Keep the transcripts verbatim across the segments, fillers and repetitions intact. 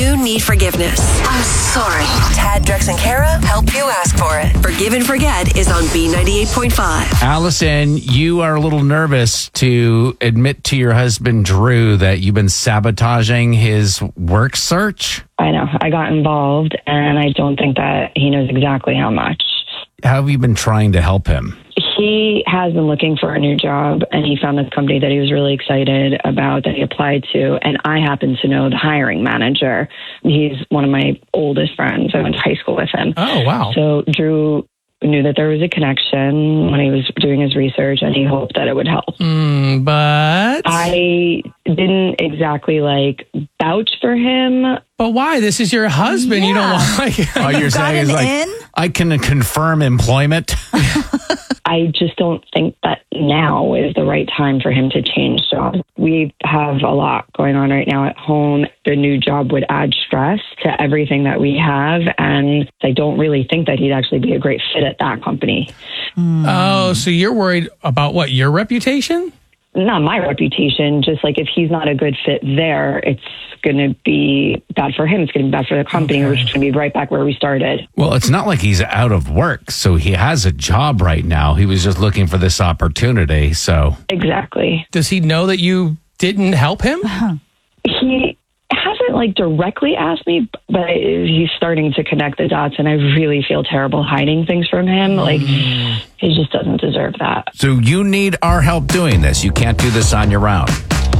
you need forgiveness. I'm sorry. Tad, Drex, and Kara help you ask for it. Forgive and Forget is on B ninety-eight point five. Allison, you are a little nervous to admit to your husband, Drew, that you've been sabotaging his work search. I know. I got involved, and I don't think that he knows exactly how much. How have you been trying to help him? He has been looking for a new job, and he found this company that he was really excited about that he applied to. And I happen to know the hiring manager. He's one of my oldest friends. I went to high school with him. Oh, wow. So Drew knew that there was a connection when he was doing his research, and he hoped that it would help. Mm, but I didn't exactly like vouch for him. But why? This is your husband. Yeah. You don't want like. All you're saying is like, in? I can confirm employment. I just don't think that now is the right time for him to change jobs. We have a lot going on right now at home. The new job would add stress to everything that we have. And I don't really think that he'd actually be a great fit at that company. Mm. Oh, so you're worried about what? Your reputation? Not my reputation, just like if he's not a good fit there, it's going to be bad for him. It's going to be bad for the company. Okay. We're just going to be right back where we started. Well, it's not like he's out of work, so he has a job right now. He was just looking for this opportunity, so. Exactly. Does he know that you didn't help him? He hasn't like directly asked me, but he's starting to connect the dots, and I really feel terrible hiding things from him. Like, he just doesn't deserve that. So you need our help doing this. You can't do this on your own.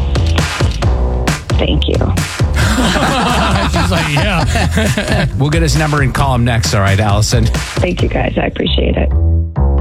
Thank you. She's like, yeah. We'll get his number and call him next, all right, Allison? Thank you, guys. I appreciate it.